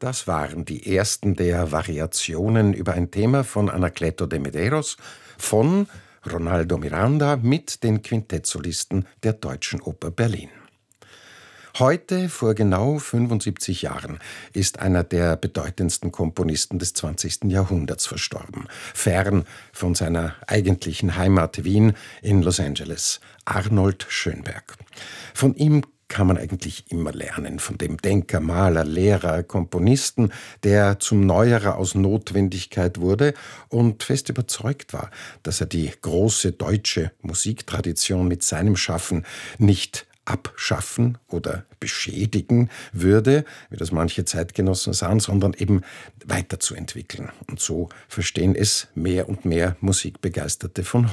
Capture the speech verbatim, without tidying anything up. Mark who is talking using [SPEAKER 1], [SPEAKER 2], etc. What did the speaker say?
[SPEAKER 1] Das waren die ersten der Variationen über ein Thema von Anacleto de Medeiros von Ronaldo Miranda mit den Quintettsolisten der Deutschen Oper Berlin. Heute, vor genau fünfundsiebzig Jahren, ist einer der bedeutendsten Komponisten des zwanzigsten Jahrhunderts verstorben, fern von seiner eigentlichen Heimat Wien in Los Angeles, Arnold Schönberg. Von ihm kann man eigentlich immer lernen, von dem Denker, Maler, Lehrer, Komponisten, der zum Neuerer aus Notwendigkeit wurde und fest überzeugt war, dass er die große deutsche Musiktradition mit seinem Schaffen nicht abschaffen oder beschädigen würde, wie das manche Zeitgenossen sahen, sondern eben weiterzuentwickeln. Und so verstehen es mehr und mehr Musikbegeisterte von